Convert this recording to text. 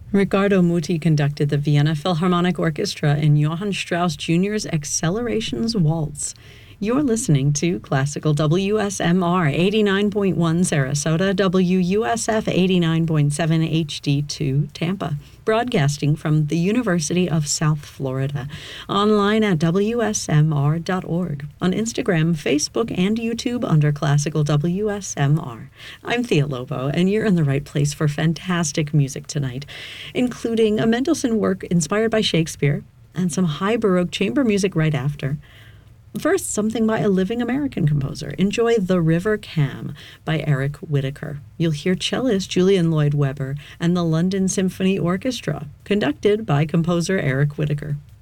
Riccardo Muti conducted the Vienna Philharmonic Orchestra in Johann Strauss Jr.'s Accelerations Waltz. You're listening to Classical WSMR 89.1 Sarasota, WUSF 89.7 HD2 Tampa, broadcasting from the University of South Florida, online at WSMR.org, on Instagram, Facebook, and YouTube under Classical WSMR. I'm Thea Lobo, and you're in the right place for fantastic music tonight, including a Mendelssohn work inspired by Shakespeare and some high Baroque chamber music right after. First, something by a living American composer. Enjoy The River Cam by Eric Whitacre. You'll hear cellist Julian Lloyd Webber and the London Symphony Orchestra, conducted by composer Eric Whitacre.